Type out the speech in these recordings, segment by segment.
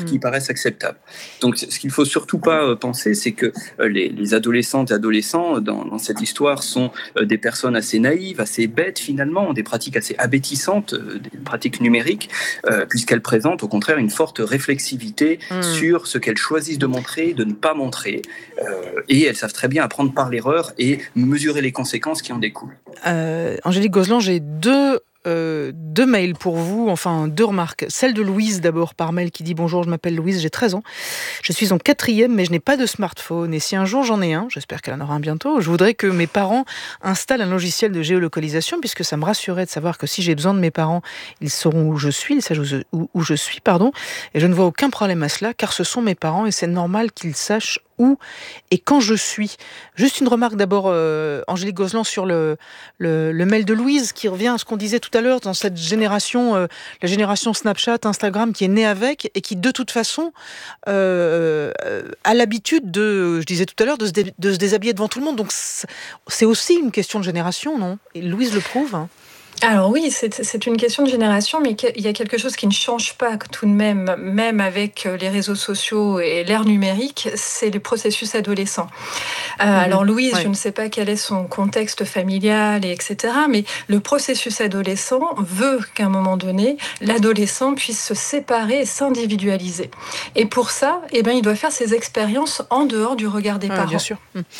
qui paraissent acceptables. Donc ce qu'il ne faut surtout pas penser, c'est que les adolescentes et adolescents dans cette histoire sont des personnes assez naïves, assez bêtes finalement, ont des pratiques assez abétissantes, des pratiques numériques, puisqu'elles présentent au contraire une forte réflexivité sur ce qu'elles choisissent de montrer, de ne pas montrer, et elles savent très bien apprendre par l'erreur et mesurer les conséquences qui en découlent. Angélique Gozlan, j'ai deux mails pour vous, enfin 2 remarques. Celle de Louise d'abord par mail qui dit: bonjour, je m'appelle Louise, j'ai 13 ans. Je suis en 4e mais je n'ai pas de smartphone et si un jour j'en ai un, j'espère qu'elle en aura un bientôt, je voudrais que mes parents installent un logiciel de géolocalisation puisque ça me rassurerait de savoir que si j'ai besoin de mes parents, ils sauront où je suis, ils sachent où je suis, et je ne vois aucun problème à cela car ce sont mes parents et c'est normal qu'ils sachent où et quand je suis. Juste une remarque d'abord, Angélique Gozlan, sur le mail de Louise qui revient à ce qu'on disait tout à l'heure dans cette génération, la génération Snapchat, Instagram qui est née avec et qui de toute façon a l'habitude je disais tout à l'heure, de se déshabiller devant tout le monde. Donc c'est aussi une question de génération, non ? Et Louise le prouve. Alors oui, c'est une question de génération, mais il y a quelque chose qui ne change pas tout de même avec les réseaux sociaux et l'ère numérique, c'est le processus adolescent. Alors Louise, je ne sais pas quel est son contexte familial, etc., mais le processus adolescent veut qu'à un moment donné, l'adolescent puisse se séparer et s'individualiser. Et pour ça, il doit faire ses expériences en dehors du regard des parents. Bien sûr.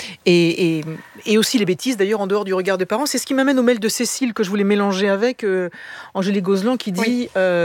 Et aussi les bêtises, d'ailleurs, en dehors du regard des parents. C'est ce qui m'amène au mail de Cécile que je voulais mélanger avec Angélique Gozlan qui dit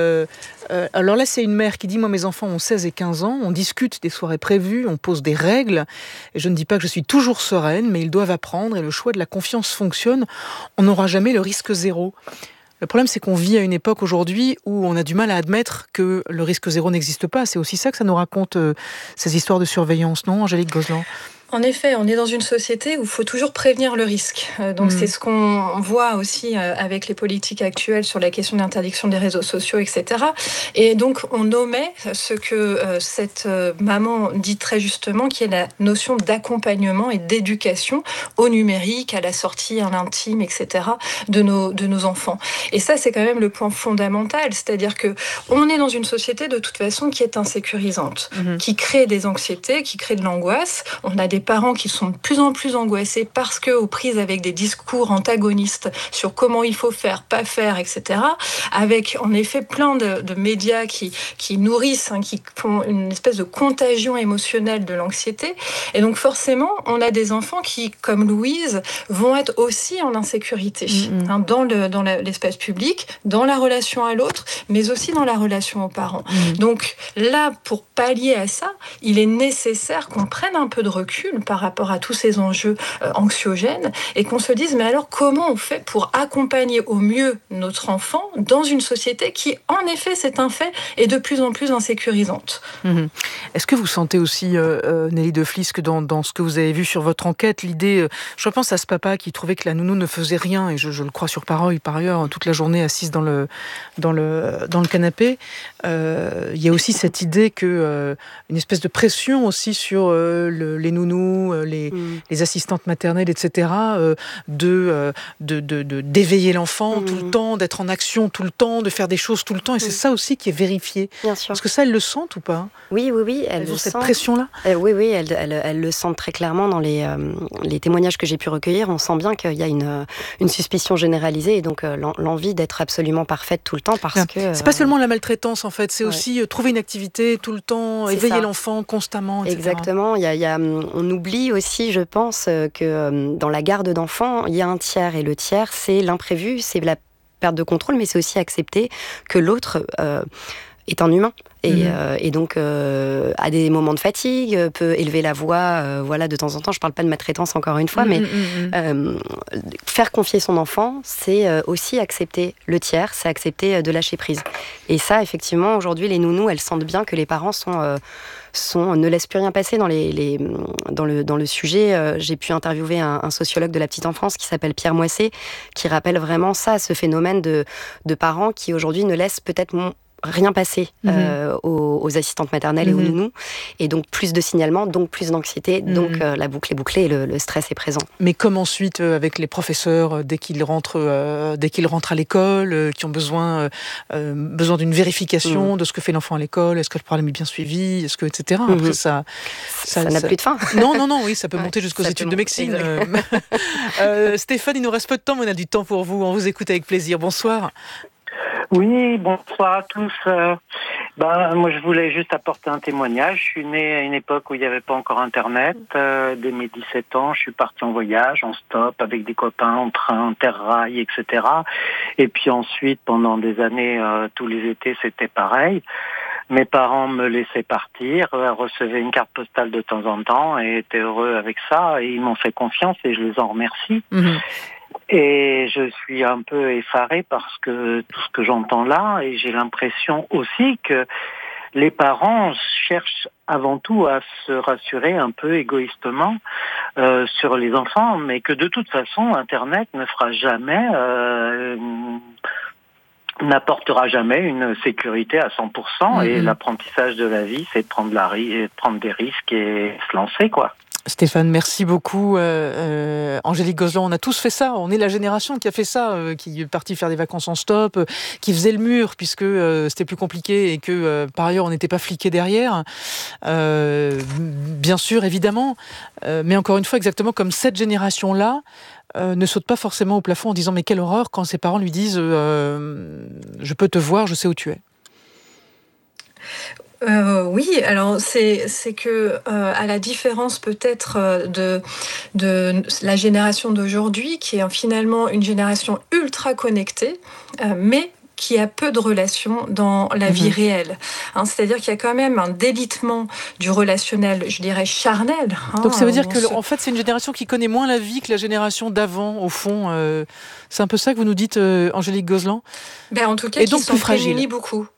alors là c'est une mère qui dit: moi mes enfants ont 16 et 15 ans, on discute des soirées prévues, on pose des règles et je ne dis pas que je suis toujours sereine mais ils doivent apprendre et le choix de la confiance fonctionne, on n'aura jamais le risque zéro. Le problème, c'est qu'on vit à une époque aujourd'hui où on a du mal à admettre que le risque zéro n'existe pas. C'est aussi ça que ça nous raconte, ces histoires de surveillance, non, Angélique Gozlan ? En effet, on est dans une société où il faut toujours prévenir le risque. Donc c'est ce qu'on voit aussi avec les politiques actuelles sur la question d'interdiction des réseaux sociaux, etc. Et donc on omet ce que cette maman dit très justement, qui est la notion d'accompagnement et d'éducation au numérique, à la sortie, à l'intime, etc. de nos enfants. Et ça, c'est quand même le point fondamental. C'est-à-dire que on est dans une société de toute façon qui est insécurisante, qui crée des anxiétés, qui crée de l'angoisse. On a des parents qui sont de plus en plus angoissés parce que aux prises avec des discours antagonistes sur comment il faut faire, pas faire, etc. Avec en effet plein de médias qui nourrissent, qui font une espèce de contagion émotionnelle de l'anxiété. Et donc forcément, on a des enfants qui, comme Louise, vont être aussi en insécurité dans l'espace public, dans la relation à l'autre, mais aussi dans la relation aux parents. Donc là, pour pallier à ça, il est nécessaire qu'on prenne un peu de recul par rapport à tous ces enjeux anxiogènes et qu'on se dise, mais alors comment on fait pour accompagner au mieux notre enfant dans une société qui, en effet, c'est un fait, est de plus en plus insécurisante. Est-ce que vous sentez aussi, Nelly de Flies, que dans ce que vous avez vu sur votre enquête, l'idée, je pense à ce papa qui trouvait que la nounou ne faisait rien, et je le crois sur parole, par ailleurs, toute la journée assise dans le canapé, il y a aussi cette idée que une espèce de pression aussi sur les nounous, les assistantes maternelles, etc., d'éveiller l'enfant tout le temps, d'être en action tout le temps, de faire des choses tout le temps, et c'est ça aussi qui est vérifié. Bien sûr. Est-ce que ça, elles le sentent ou pas ? Oui, elles ont le cette sentent. pression-là. Oui, elles le sentent très clairement dans les témoignages que j'ai pu recueillir. On sent bien qu'il y a une suspicion généralisée et donc l'envie d'être absolument parfaite tout le temps parce que... C'est pas seulement la maltraitance, en fait, c'est aussi trouver une activité tout le temps, éveiller l'enfant constamment, etc. Exactement. On oublie aussi, je pense, que dans la garde d'enfants, il y a un tiers, et le tiers, c'est l'imprévu, c'est la perte de contrôle, mais c'est aussi accepter que l'autre est un humain. Et donc, à des moments de fatigue, peut élever la voix, de temps en temps. Je parle pas de maltraitance encore une fois, mais faire confier son enfant, c'est aussi accepter le tiers, c'est accepter de lâcher prise. Et ça, effectivement, aujourd'hui, les nounous, elles sentent bien que les parents ne laissent plus rien passer dans le sujet. J'ai pu interviewer un sociologue de la petite enfance qui s'appelle Pierre Moissé, qui rappelle vraiment ça, ce phénomène de parents qui aujourd'hui ne laissent peut-être rien passer aux assistantes maternelles et aux nounous. Et donc plus de signalements, donc plus d'anxiété, donc la boucle est bouclée et le stress est présent. Mais comme ensuite avec les professeurs, dès qu'ils rentrent à l'école, qui ont besoin d'une vérification de ce que fait l'enfant à l'école, est-ce que le programme est bien suivi, est-ce que, etc. Après, ça n'a plus de fin. Non, oui, ça peut monter jusqu'aux études de médecine. Stéphane, il nous reste peu de temps, mais on a du temps pour vous. On vous écoute avec plaisir. Bonsoir. Oui, bonsoir à tous. Moi, je voulais juste apporter un témoignage. Je suis né à une époque où il n'y avait pas encore Internet. Dès mes 17 ans, je suis parti en voyage, en stop, avec des copains, en train, terre-rail, etc. Et puis ensuite, pendant des années, tous les étés, c'était pareil. Mes parents me laissaient partir, recevaient une carte postale de temps en temps et étaient heureux avec ça. Et ils m'ont fait confiance et je les en remercie. Et je suis un peu effarée parce que tout ce que j'entends là, et j'ai l'impression aussi que les parents cherchent avant tout à se rassurer un peu égoïstement sur les enfants, mais que de toute façon, Internet ne fera jamais... n'apportera jamais une sécurité à 100%. Et l'apprentissage de la vie, c'est de prendre des risques et se lancer, quoi. Stéphane, merci beaucoup. Angélique Gozlan, on a tous fait ça. On est la génération qui a fait ça, qui est partie faire des vacances en stop, qui faisait le mur puisque c'était plus compliqué et que par ailleurs on n'était pas fliqué derrière. Bien sûr, évidemment. Mais encore une fois, exactement comme cette génération-là, ne saute pas forcément au plafond en disant mais quelle horreur quand ses parents lui disent je peux te voir, je sais où tu es. Oui, alors c'est que à la différence peut-être de la génération d'aujourd'hui, qui est finalement une génération ultra connectée, mais qui a peu de relations dans la vie réelle. C'est-à-dire qu'il y a quand même un délitement du relationnel, je dirais charnel. Donc ça veut dire que en fait c'est une génération qui connaît moins la vie que la génération d'avant, au fond. C'est un peu ça que vous nous dites, Angélique Gozlan. En tout cas, qui sont prémunis beaucoup.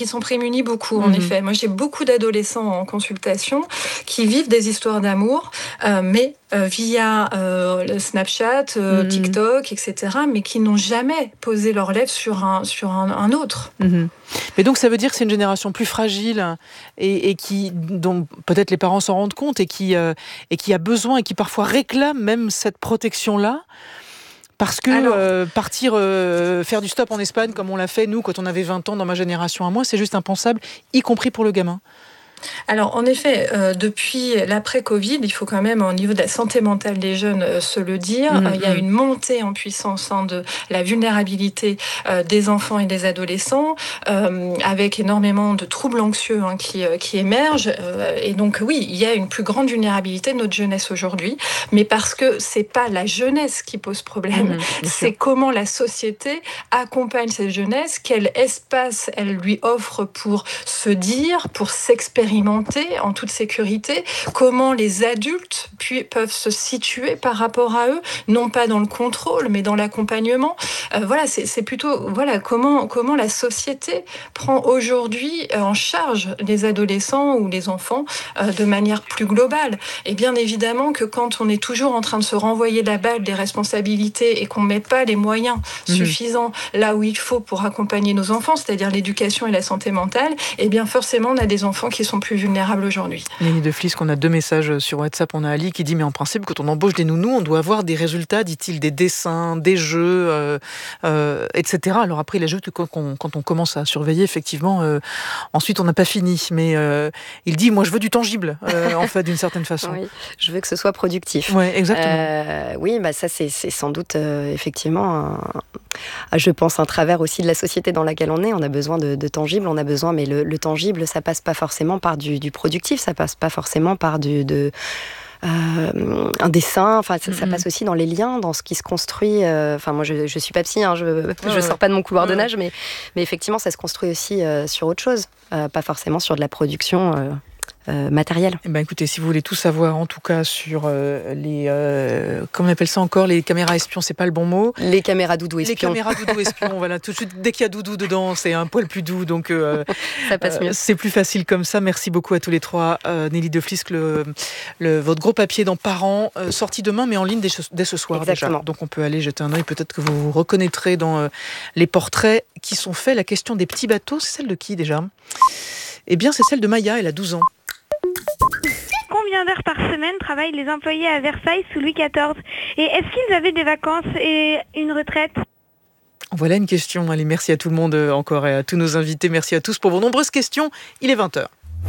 En effet. Moi, j'ai beaucoup d'adolescents en consultation qui vivent des histoires d'amour, mais via le Snapchat, TikTok, etc., mais qui n'ont jamais posé leurs lèvres sur un autre. Mais donc, ça veut dire que c'est une génération plus fragile et dont peut-être les parents s'en rendent compte et qui a besoin et qui parfois réclame même cette protection-là. Parce que partir faire du stop en Espagne, comme on l'a fait, nous, quand on avait 20 ans, dans ma génération à moi, c'est juste impensable, y compris pour le gamin. Alors, en effet, depuis l'après-Covid, il faut quand même, au niveau de la santé mentale des jeunes, se le dire, il y a une montée en puissance de la vulnérabilité des enfants et des adolescents, avec énormément de troubles anxieux qui émergent. Et donc, oui, il y a une plus grande vulnérabilité de notre jeunesse aujourd'hui, mais parce que c'est pas la jeunesse qui pose problème, c'est comment la société accompagne cette jeunesse, quel espace elle lui offre pour se dire, pour s'expérimenter en toute sécurité, comment les adultes peuvent se situer par rapport à eux, non pas dans le contrôle, mais dans l'accompagnement. C'est plutôt comment la société prend aujourd'hui en charge les adolescents ou les enfants de manière plus globale. Et bien évidemment que quand on est toujours en train de se renvoyer la balle des responsabilités et qu'on ne met pas les moyens suffisants là où il faut pour accompagner nos enfants, c'est-à-dire l'éducation et la santé mentale, et bien forcément on a des enfants qui sont plus vulnérables aujourd'hui. Lénie de Flisk, on a 2 messages sur WhatsApp. On a Ali qui dit mais en principe quand on embauche des nounous, on doit avoir des résultats, dit-il, des dessins, des jeux, etc. Alors après il ajoute que quand on commence à surveiller, effectivement, ensuite on n'a pas fini. Mais il dit moi je veux du tangible, en fait, d'une certaine façon. Oui, je veux que ce soit productif. Ouais, exactement. Oui, ça c'est sans doute effectivement je pense un travers aussi de la société dans laquelle on est. On a besoin de tangible, on a besoin, mais le tangible, ça passe pas forcément par du productif, ça passe pas forcément par un dessin, ça passe aussi dans les liens, dans ce qui se construit. Moi, je suis pas psy, je sors pas de mon couloir de nage, mais effectivement, ça se construit aussi sur autre chose, pas forcément sur de la production matériel. Eh ben, écoutez, si vous voulez tout savoir, en tout cas sur les... comment on appelle ça encore? Les caméras espions, c'est pas le bon mot. Les caméras doudou espions. Les caméras doudou espions, voilà. Tout de suite, dès qu'il y a doudou dedans, c'est un poil plus doux. Donc, ça passe mieux. C'est plus facile comme ça. Merci beaucoup à tous les trois. Nelly De Flisque, votre gros papier dans Parents, sorti demain, mais en ligne dès ce soir. Exactement. Déjà. Donc on peut aller jeter un œil. Peut-être que vous vous reconnaîtrez dans les portraits qui sont faits. La question des petits bateaux, c'est celle de qui déjà? Eh bien, c'est celle de Maya, elle a 12 ans. Combien d'heures par semaine travaillent les employés à Versailles sous Louis XIV? Et est-ce qu'ils avaient des vacances et une retraite? Voilà une question. Allez, merci à tout le monde encore et à tous nos invités. Merci à tous pour vos nombreuses questions. Il est 20h.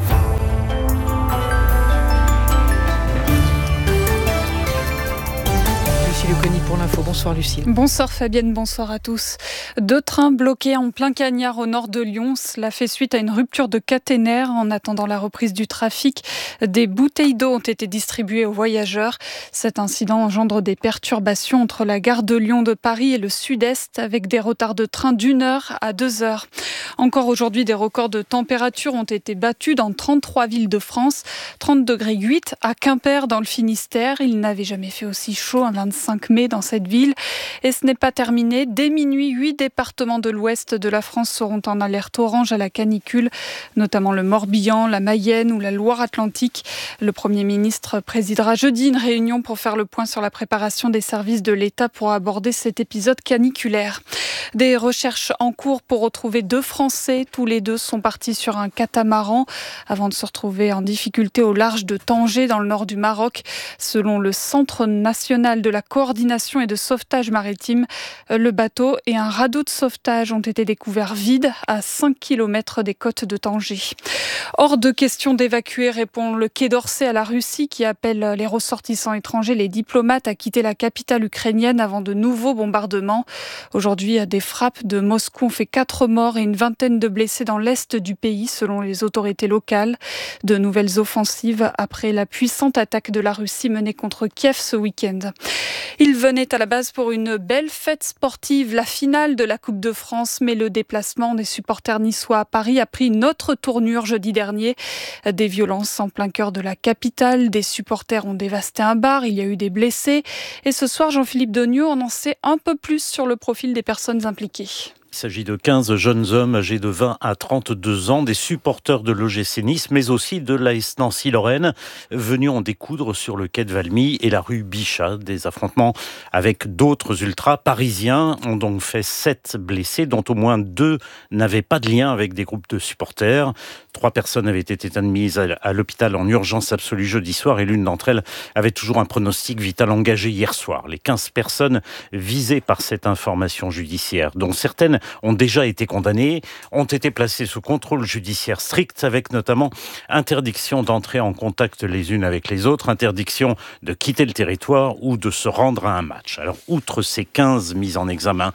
Lucanie pour l'info. Bonsoir Lucille. Bonsoir Fabienne, bonsoir à tous. 2 trains bloqués en plein cagnard au nord de Lyon. Cela fait suite à une rupture de caténaire. En attendant la reprise du trafic, des bouteilles d'eau ont été distribuées aux voyageurs. Cet incident engendre des perturbations entre la gare de Lyon de Paris et le sud-est avec des retards de train d'1 heure à 2 heures. Encore aujourd'hui, des records de température ont été battus dans 33 villes de France. 30,8 degrés à Quimper dans le Finistère. Il n'avait jamais fait aussi chaud un 25 mai dans cette ville. Et ce n'est pas terminé. Dès minuit, 8 départements de l'ouest de la France seront en alerte orange à la canicule, notamment le Morbihan, la Mayenne ou la Loire-Atlantique. Le Premier ministre présidera jeudi une réunion pour faire le point sur la préparation des services de l'État pour aborder cet épisode caniculaire. Des recherches en cours pour retrouver 2 Français. Tous les 2 sont partis sur un catamaran avant de se retrouver en difficulté au large de Tanger dans le nord du Maroc. Selon le Centre national de la coordination et de sauvetage maritime, le bateau et un radeau de sauvetage ont été découverts vides à 5 km des côtes de Tanger. Hors de question d'évacuer, répond le Quai d'Orsay à la Russie qui appelle les ressortissants étrangers, les diplomates, à quitter la capitale ukrainienne avant de nouveaux bombardements. Aujourd'hui, des frappes de Moscou ont fait 4 morts et une vingtaine de blessés dans l'est du pays, selon les autorités locales. De nouvelles offensives après la puissante attaque de la Russie menée contre Kiev ce week-end. Il venait à la base pour une belle fête sportive, la finale de la Coupe de France, mais le déplacement des supporters niçois à Paris a pris une autre tournure jeudi dernier. Des violences en plein cœur de la capitale, des supporters ont dévasté un bar, il y a eu des blessés. Et ce soir, Jean-Philippe Dognaud en sait un peu plus sur le profil des personnes impliquées. Il s'agit de 15 jeunes hommes âgés de 20 à 32 ans, des supporters de l'OGC Nice, mais aussi de l'AS Nancy-Lorraine, venus en découdre sur le quai de Valmy et la rue Bichat. Des affrontements avec d'autres ultras parisiens ont donc fait 7 blessés, dont au moins 2 n'avaient pas de lien avec des groupes de supporters. 3 personnes avaient été admises à l'hôpital en urgence absolue jeudi soir et l'une d'entre elles avait toujours un pronostic vital engagé hier soir. Les 15 personnes visées par cette information judiciaire, dont certaines ont déjà été condamnées, ont été placées sous contrôle judiciaire strict, avec notamment interdiction d'entrer en contact les unes avec les autres, interdiction de quitter le territoire ou de se rendre à un match. Alors, outre ces 15 mises en examen,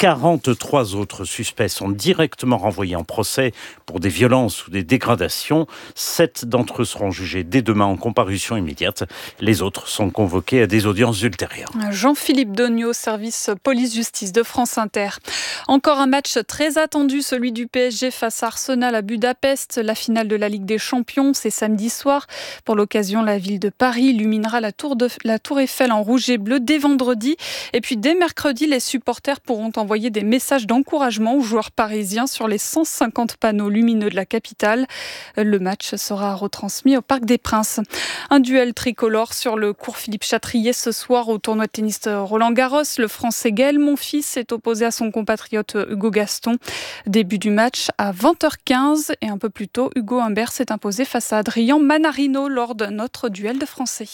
43 autres suspects sont directement renvoyés en procès pour des violences ou des dégradations. 7 d'entre eux seront jugés dès demain en comparution immédiate. Les autres sont convoqués à des audiences ultérieures. Jean-Philippe Dognaud, service police-justice de France Inter. Encore un match très attendu, celui du PSG face à Arsenal à Budapest. La finale de la Ligue des Champions, c'est samedi soir. Pour l'occasion, la ville de Paris illuminera la tour Eiffel en rouge et bleu dès vendredi. Et puis dès mercredi, les supporters pourront envoyer des messages d'encouragement aux joueurs parisiens sur les 150 panneaux lumineux de la capitale. Le match sera retransmis au Parc des Princes. Un duel tricolore sur le cours Philippe Chatrier ce soir au tournoi de tennis Roland-Garros. Le Français Gaël Monfils s'est opposé à son compatriote Hugo Gaston. Début du match à 20h15 et un peu plus tôt, Hugo Humbert s'est imposé face à Adrien Manarino lors d'un autre duel de Français.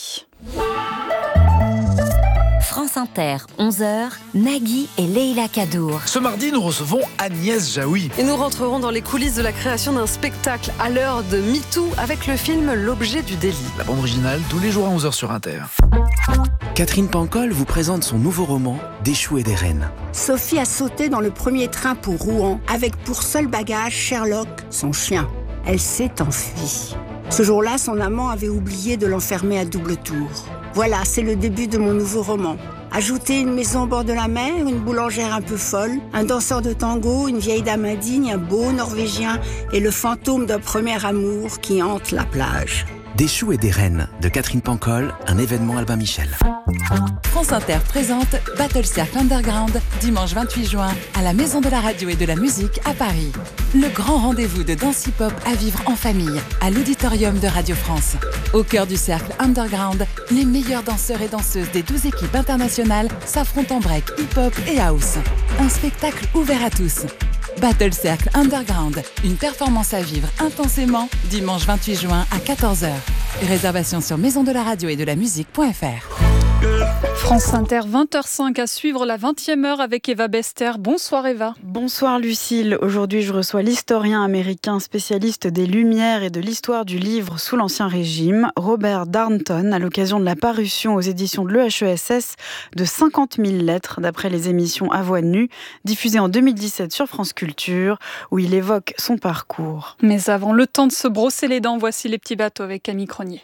France Inter, 11h, Nagui et Leïla Kadour. Ce mardi, nous recevons Agnès Jaoui. Et nous rentrerons dans les coulisses de la création d'un spectacle à l'heure de MeToo avec le film L'objet du délit. La bande originale, tous les jours à 11h sur Inter. Catherine Pancol vous présente son nouveau roman, Des choux et des reines. Sophie a sauté dans le premier train pour Rouen, avec pour seul bagage Sherlock, son chien. Elle s'est enfuie. Ce jour-là, son amant avait oublié de l'enfermer à double tour. Voilà, c'est le début de mon nouveau roman. Ajoutez une maison au bord de la mer, une boulangère un peu folle, un danseur de tango, une vieille dame indigne, un beau Norvégien et le fantôme d'un premier amour qui hante la plage. Des choux et des reines de Catherine Pancol, un événement Albin Michel. France Inter présente Battle Cercle Underground, dimanche 28 juin, à la Maison de la Radio et de la Musique à Paris. Le grand rendez-vous de danse hip-hop à vivre en famille, à l'auditorium de Radio France. Au cœur du Cercle Underground, les meilleurs danseurs et danseuses des 12 équipes internationales s'affrontent en break, hip-hop et house. Un spectacle ouvert à tous. Battle Cercle Underground, une performance à vivre intensément, dimanche 28 juin à 14h. Réservation sur maisondelaradio-et-de-la-musique.fr. France Inter, 20h05 à suivre la 20e heure avec Eva Bester. Bonsoir Eva. Bonsoir Lucille. Aujourd'hui, je reçois l'historien américain spécialiste des Lumières et de l'histoire du livre sous l'Ancien Régime, Robert Darnton, à l'occasion de la parution aux éditions de l'EHESS de 50 000 lettres, d'après les émissions À Voix Nue, diffusées en 2017 sur France Culture, où il évoque son parcours. Mais avant le temps de se brosser les dents, voici les petits bateaux avec Camille Cronier.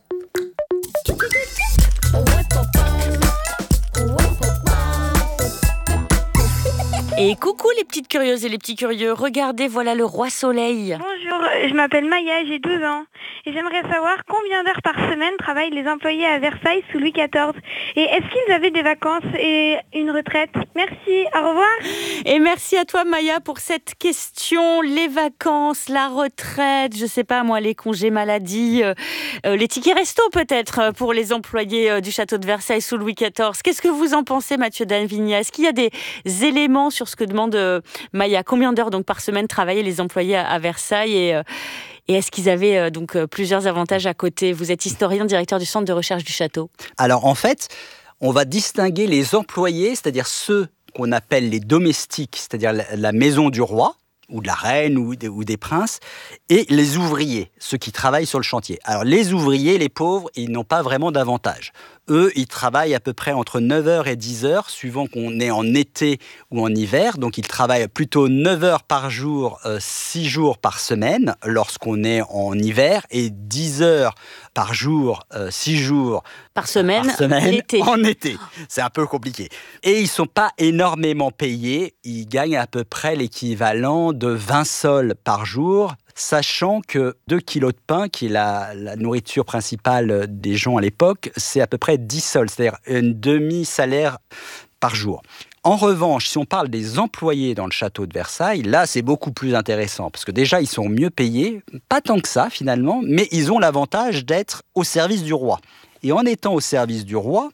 Et coucou les petites curieuses et les petits curieux, regardez, voilà le roi soleil. Bonjour, je m'appelle Maya, j'ai 12 ans et j'aimerais savoir combien d'heures par semaine travaillent les employés à Versailles sous Louis XIV et est-ce qu'ils avaient des vacances et une retraite? Merci, au revoir. Et merci à toi Maya pour cette question, les vacances, la retraite, je sais pas moi, les congés maladie, les tickets resto peut-être pour les employés du château de Versailles sous Louis XIV. Qu'est-ce que vous en pensez Mathieu Danvigna? Est-ce qu'il y a des éléments sur ce que demande Maya? Combien d'heures donc par semaine travaillaient les employés à Versailles et est-ce qu'ils avaient donc plusieurs avantages à côté? Vous êtes historien, directeur du centre de recherche du château. Alors en fait, on va distinguer les employés, c'est-à-dire ceux qu'on appelle les domestiques, c'est-à-dire la maison du roi, ou de la reine, ou des princes, et les ouvriers, ceux qui travaillent sur le chantier. Alors les ouvriers, les pauvres, ils n'ont pas vraiment d'avantage. Eux, ils travaillent à peu près entre 9h et 10h, suivant qu'on est en été ou en hiver. Donc, ils travaillent plutôt 9 heures par jour, 6 jours par semaine, lorsqu'on est en hiver, et 10 heures par jour, 6 jours par semaine en été. C'est un peu compliqué. Et ils ne sont pas énormément payés. Ils gagnent à peu près l'équivalent de 20 sols par jour, sachant que 2 kilos de pain, qui est la nourriture principale des gens à l'époque, c'est à peu près 10 sols, c'est-à-dire un demi-salaire par jour. En revanche, si on parle des employés dans le château de Versailles, là, c'est beaucoup plus intéressant, parce que déjà, ils sont mieux payés, pas tant que ça, finalement, mais ils ont l'avantage d'être au service du roi. Et en étant au service du roi,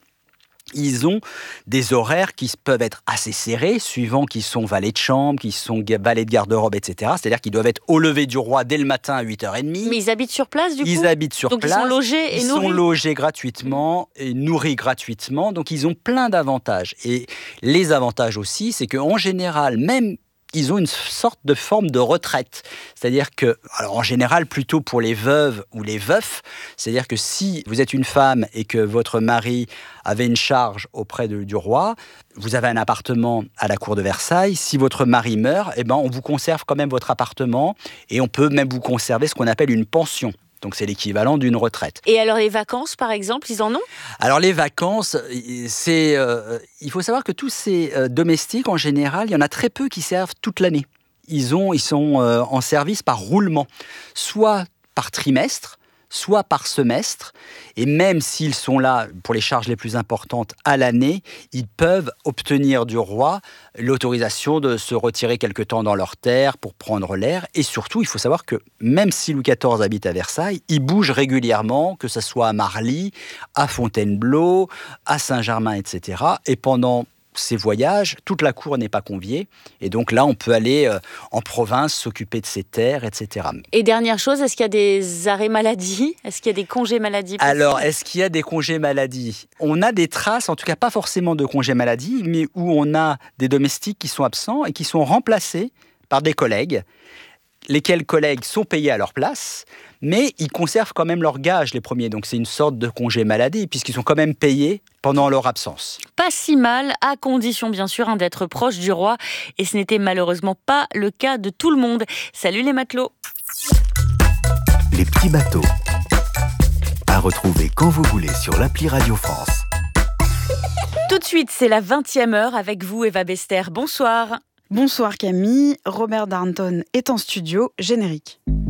ils ont des horaires qui peuvent être assez serrés, suivant qu'ils sont valets de chambre, qu'ils sont valets de garde-robe, etc. C'est-à-dire qu'ils doivent être au lever du roi dès le matin à 8h30. Mais ils habitent sur place, du coup? Ils habitent sur place. Donc ils sont logés et nourris? Ils sont logés gratuitement et nourris gratuitement. Donc ils ont plein d'avantages. Et les avantages aussi, c'est qu'en général, même ils ont une sorte de forme de retraite. C'est-à-dire que, alors en général, plutôt pour les veuves ou les veufs, c'est-à-dire que si vous êtes une femme et que votre mari avait une charge auprès du roi, vous avez un appartement à la cour de Versailles. Si votre mari meurt, eh ben, on vous conserve quand même votre appartement et on peut même vous conserver ce qu'on appelle une pension. Donc c'est l'équivalent d'une retraite. Et alors les vacances, par exemple, ils en ont? Alors les vacances, il faut savoir que tous ces domestiques, en général, il y en a très peu qui servent toute l'année. Ils sont en service par roulement, soit par trimestre, soit par semestre, et même s'ils sont là pour les charges les plus importantes à l'année, ils peuvent obtenir du roi l'autorisation de se retirer quelque temps dans leur terre pour prendre l'air. Et surtout, il faut savoir que même si Louis XIV habite à Versailles, il bouge régulièrement, que ce soit à Marly, à Fontainebleau, à Saint-Germain, etc. Et pendant ces voyages, toute la cour n'est pas conviée. Et donc là, on peut aller en province, s'occuper de ses terres, etc. Et dernière chose, est-ce qu'il y a des arrêts maladie? Est-ce qu'il y a des congés maladie? Alors, est-ce qu'il y a des congés maladie? On a des traces, en tout cas pas forcément de congés maladie, mais où on a des domestiques qui sont absents et qui sont remplacés par des collègues, lesquels collègues sont payés à leur place, mais ils conservent quand même leur gage, les premiers. Donc c'est une sorte de congé maladie, puisqu'ils sont quand même payés pendant leur absence. Pas si mal, à condition bien sûr d'être proche du roi. Et ce n'était malheureusement pas le cas de tout le monde. Salut les matelots. Les petits bateaux. À retrouver quand vous voulez sur l'appli Radio France. Tout de suite, c'est la 20e heure avec vous, Eva Bester. Bonsoir. Bonsoir Camille, Robert Darnton est en studio, générique.